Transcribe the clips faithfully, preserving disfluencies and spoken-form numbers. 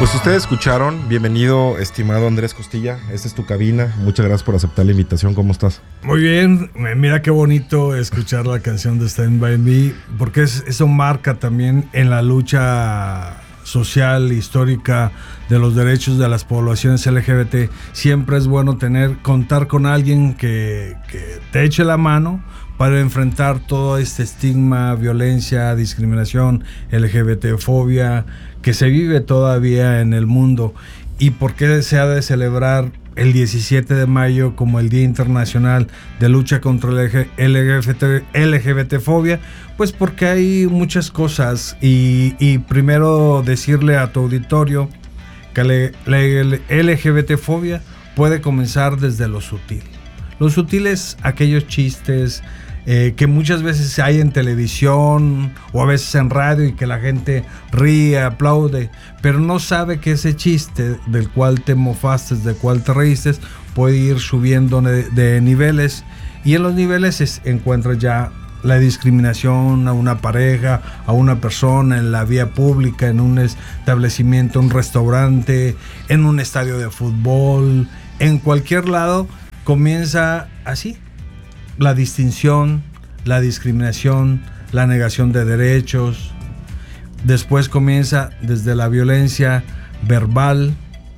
Pues ustedes escucharon, bienvenido estimado Andrés Costilla, esta es tu cabina, muchas gracias por aceptar la invitación, ¿cómo estás? Muy bien, mira qué bonito escuchar la canción de Stand By Me, porque es, eso marca también en la lucha social, histórica de los derechos de las poblaciones L G B T. Siempre es bueno tener, contar con alguien que, que te eche la mano para enfrentar todo este estigma, violencia, discriminación, L G B T fobia que se vive todavía en el mundo. ¿Y por qué se ha de celebrar el diecisiete de mayo como el Día Internacional de Lucha contra la L G B T fobia? Pues porque hay muchas cosas y, y primero decirle a tu auditorio que la L G B T fobia puede comenzar desde lo sutil. Lo sutil es aquellos chistes Eh, que muchas veces hay en televisión o a veces en radio y que la gente ríe, aplaude, pero no sabe que ese chiste del cual te mofaste, del cual te reíste, puede ir subiendo de, de niveles, y en los niveles es, encuentras ya la discriminación a una pareja, a una persona en la vía pública, en un establecimiento, un restaurante, en un estadio de fútbol, en cualquier lado comienza así. La distinción, la discriminación, la negación de derechos. Después comienza desde la violencia verbal,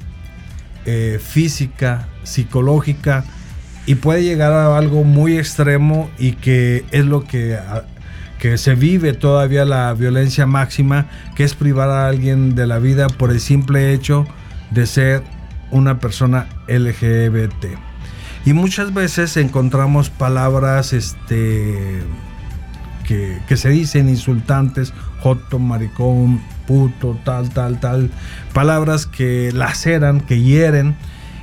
eh, física, psicológica, y puede llegar a algo muy extremo, y que es lo que, a, que se vive todavía, la violencia máxima, que es privar a alguien de la vida por el simple hecho de ser una persona L G B T. Y muchas veces encontramos palabras este, que, que se dicen insultantes, joto, maricón, puto, tal, tal, tal. Palabras que laceran, que hieren,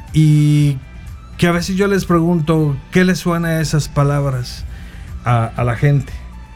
y que a veces yo les pregunto, ¿qué les suena a esas palabras a, a la gente?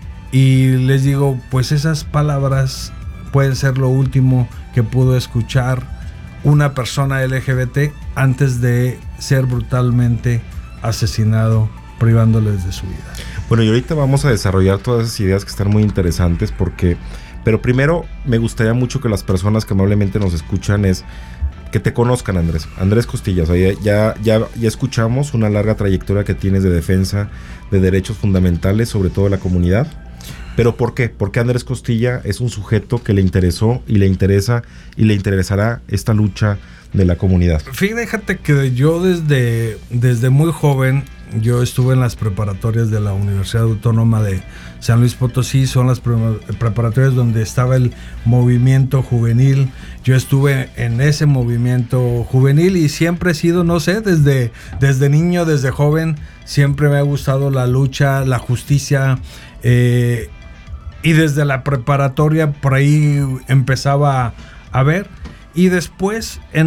Y les digo, pues esas palabras pueden ser lo último que pudo escuchar una persona L G B T antes de ser brutalmente asesinado, privándoles de su vida. Bueno, y ahorita vamos a desarrollar todas esas ideas que están muy interesantes, porque, pero primero me gustaría mucho que las personas que amablemente nos escuchan es que te conozcan, Andrés. Andrés Costilla, o sea, ya, ya, ya escuchamos una larga trayectoria que tienes de defensa de derechos fundamentales, sobre todo de la comunidad. ¿Pero por qué? Porque Andrés Costilla es un sujeto que le interesó y le interesa y le interesará esta lucha de la comunidad. Fíjate que yo desde, desde muy joven, yo estuve en las preparatorias de la Universidad Autónoma de San Luis Potosí. Son las pre- preparatorias donde estaba el movimiento juvenil. Yo estuve en ese movimiento juvenil y siempre he sido, no sé, desde, desde niño, desde joven, siempre me ha gustado la lucha, la justicia, eh, y desde la preparatoria por ahí empezaba a ver. Y después, en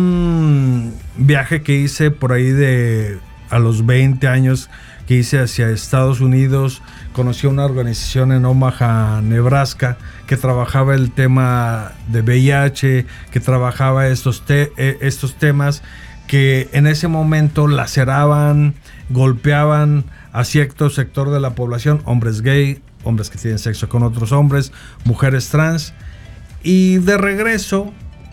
un viaje que hice por ahí de a los veinte años, que hice hacia Estados Unidos, conocí una organización en Omaha, Nebraska, que trabajaba el tema de V I H, que trabajaba estos, te- estos temas que en ese momento laceraban, golpeaban a cierto sector de la población, hombres gay, hombres que tienen sexo con otros hombres, mujeres trans. Y de regreso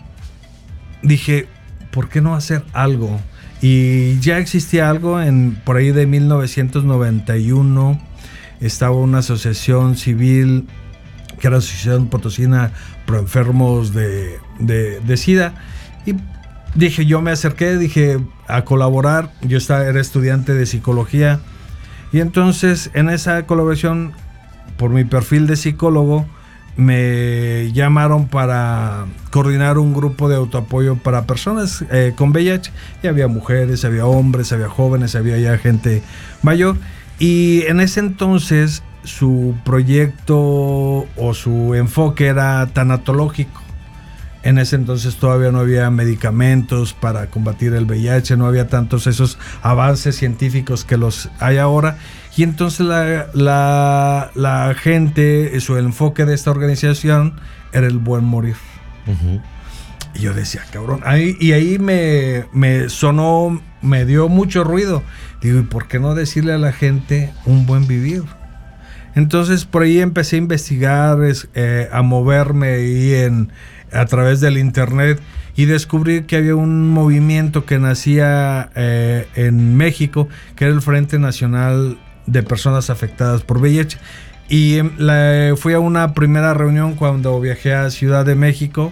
dije, ¿por qué no hacer algo? Y ya existía algo en por ahí de mil novecientos noventa y uno. Estaba una asociación civil que era la Asociación Potosina Pro Enfermos de, de, de SIDA. Y dije, yo me acerqué, dije, a colaborar. Yo estaba, era estudiante de psicología. Y entonces, en esa colaboración, por mi perfil de psicólogo, me llamaron para coordinar un grupo de autoapoyo para personas eh, con V I H. Y había mujeres, había hombres, había jóvenes, había ya gente mayor. Y en ese entonces su proyecto o su enfoque era tanatológico. En ese entonces todavía no había medicamentos para combatir el V I H, no había tantos esos avances científicos que los hay ahora. Y entonces la, la, la gente, su enfoque de esta organización era el buen morir. Uh-huh. Y yo decía, cabrón, ahí, y ahí me, me sonó, me dio mucho ruido. Digo, ¿y por qué no decirle a la gente un buen vivir? Entonces por ahí empecé a investigar, eh, a moverme ahí en, a través del internet y descubrí que había un movimiento que nacía eh, en México, que era el Frente Nacional de Personas Afectadas por V I H. Y la, fui a una primera reunión cuando viajé a Ciudad de México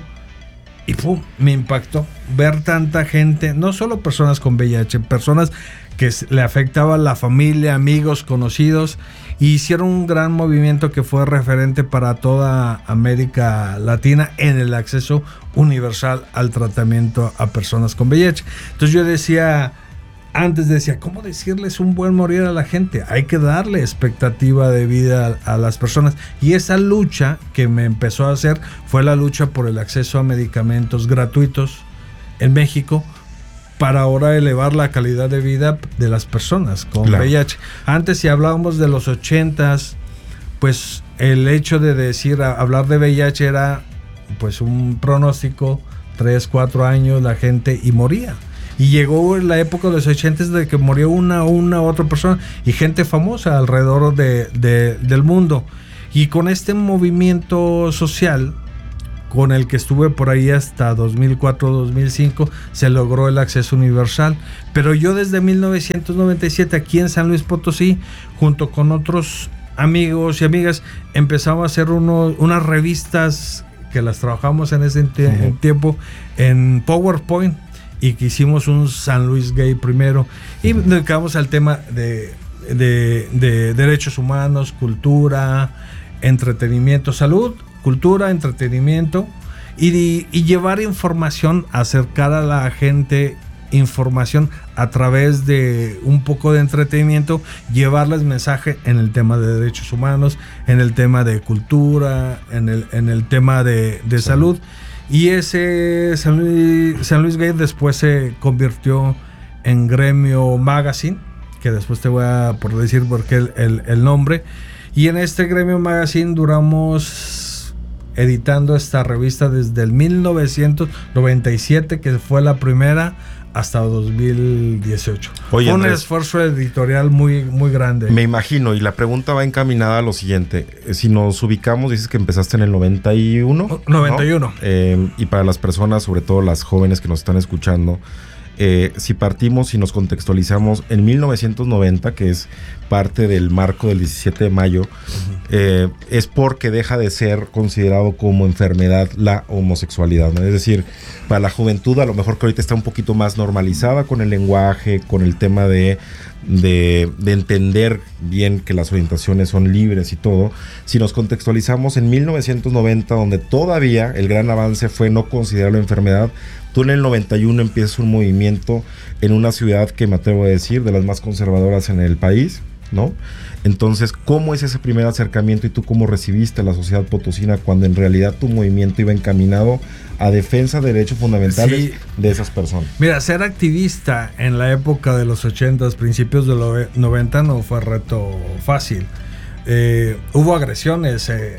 y ¡pum!, me impactó ver tanta gente, no solo personas con V I H, personas que le afectaba a la familia, amigos, conocidos, y hicieron un gran movimiento que fue referente para toda América Latina en el acceso universal al tratamiento a personas con V I H. Entonces yo decía, antes decía, ¿cómo decirles un buen morir a la gente? Hay que darle expectativa de vida a, a las personas. Y esa lucha que me empezó a hacer fue la lucha por el acceso a medicamentos gratuitos en México, para ahora elevar la calidad de vida de las personas con claro. V I H. Antes, si hablábamos de los ochentas, pues el hecho de decir, a, hablar de V I H era pues un pronóstico, tres, cuatro años la gente y moría. Y llegó la época de los ochentas de que murió una, una otra persona y gente famosa alrededor de, de, del mundo. Y con este movimiento social, con el que estuve por ahí hasta dos mil cuatro, dos mil cinco, se logró el acceso universal. Pero yo desde mil novecientos noventa y siete, aquí en San Luis Potosí, junto con otros amigos y amigas, empezamos a hacer uno, unas revistas que las trabajamos en ese t- uh-huh. tiempo en PowerPoint, y que hicimos un San Luis Gay primero, y nos dedicamos al tema de, de, de derechos humanos, cultura, entretenimiento, salud, cultura, entretenimiento, y, y llevar información, acercar a la gente información a través de un poco de entretenimiento, llevarles mensaje en el tema de derechos humanos, en el tema de cultura, en el, en el tema de, de sí. salud. Y ese San Luis, San Luis Gay después se convirtió en Gremio Magazine, que después te voy a por decir por qué el, el, el nombre. Y en este Gremio Magazine duramos editando esta revista desde el mil novecientos noventa y siete, que fue la primera, hasta dos mil dieciocho. Oye, fue un Andrés, esfuerzo editorial muy, muy grande. Me imagino, y la pregunta va encaminada a lo siguiente. Si nos ubicamos, dices que empezaste en el noventa y uno. noventa y uno. ¿No? Eh, y para las personas, sobre todo las jóvenes que nos están escuchando, eh, si partimos y nos contextualizamos en mil novecientos noventa, que es parte del marco del diecisiete de mayo, uh-huh. eh, es porque deja de ser considerado como enfermedad la homosexualidad, ¿no? Es decir, para la juventud a lo mejor que ahorita está un poquito más normalizada con el lenguaje, con el tema de, de, de entender bien que las orientaciones son libres y todo. Si nos contextualizamos en mil novecientos noventa, donde todavía el gran avance fue no considerarlo enfermedad, tú en el noventa y uno empiezas un movimiento en una ciudad que me atrevo a decir de las más conservadoras en el país, ¿no? Entonces, ¿cómo es ese primer acercamiento y tú cómo recibiste a la sociedad potosina cuando en realidad tu movimiento iba encaminado a defensa de derechos fundamentales sí. de esas personas? Mira, ser activista en la época de los ochentas, principios de los noventa, no fue reto fácil. Eh, hubo agresiones eh,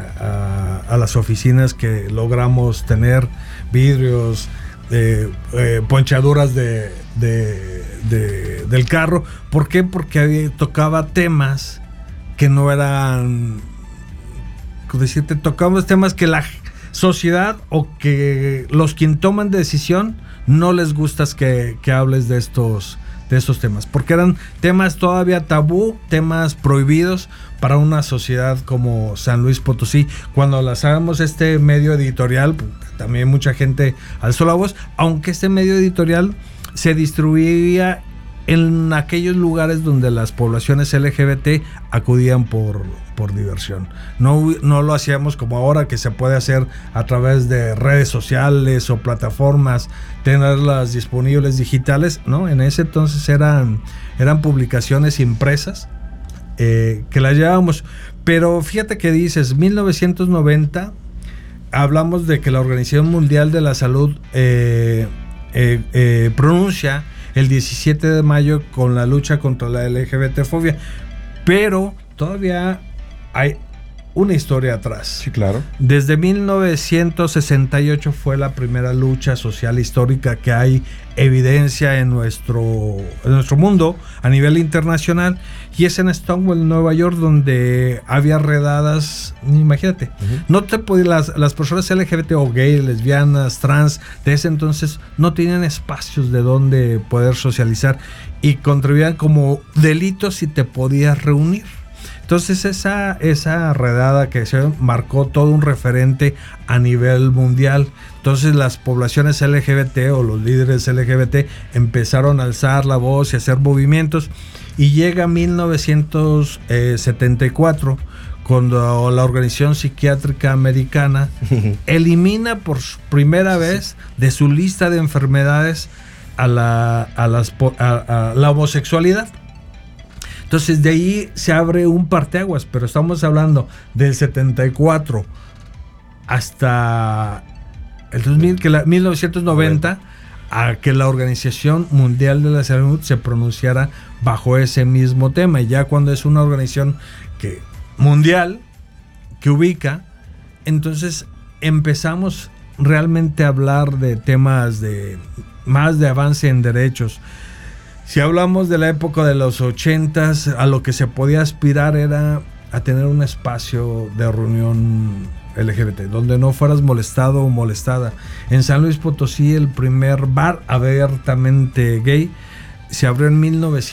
a, a las oficinas que logramos tener, vidrios, eh, eh, ponchaduras de, de, de, del carro. ¿Por qué? Porque había, tocaba temas que no eran, ¿cómo decirte? Tocamos temas que la sociedad o que los quien toman decisión no les gusta que, que hables de estos de estos temas, porque eran temas todavía tabú, temas prohibidos para una sociedad como San Luis Potosí. Cuando lanzamos este medio editorial, también mucha gente alzó la voz, aunque este medio editorial se distribuía en aquellos lugares donde las poblaciones L G B T acudían por, por diversión. No, no lo hacíamos como ahora, que se puede hacer a través de redes sociales o plataformas, tenerlas disponibles digitales, ¿no? En ese entonces eran, eran publicaciones impresas eh, que las llevábamos. Pero fíjate que dices, mil novecientos noventa, hablamos de que la Organización Mundial de la Salud eh, eh, eh, pronuncia el diecisiete de mayo con la lucha contra la L G B T fobia, pero todavía hay una historia atrás. Sí, claro. Desde mil novecientos sesenta y ocho fue la primera lucha social histórica que hay evidencia en nuestro, en nuestro mundo a nivel internacional, y es en Stonewall, Nueva York, donde había redadas, imagínate, uh-huh. no te podía, las, las personas L G B T o gay, lesbianas, trans, de ese entonces no tenían espacios de donde poder socializar y contribuían como delitos si te podías reunir. Entonces esa, esa redada que se marcó todo un referente a nivel mundial. Entonces las poblaciones L G B T o los líderes L G B T empezaron a alzar la voz y a hacer movimientos, y llega mil novecientos setenta y cuatro cuando la Organización Psiquiátrica Americana elimina por primera vez de su lista de enfermedades a la, a las, a, a la homosexualidad. Entonces de ahí se abre un parteaguas, pero estamos hablando del setenta y cuatro hasta el dos mil, que la, mil novecientos noventa, a que la Organización Mundial de la Salud se pronunciara bajo ese mismo tema. Y ya cuando es una organización que, mundial que ubica, entonces empezamos realmente a hablar de temas de más de avance en derechos. Si hablamos de la época de los ochentas, a lo que se podía aspirar era a tener un espacio de reunión L G B T, donde no fueras molestado o molestada. En San Luis Potosí, el primer bar abiertamente gay se abrió en mil novecientos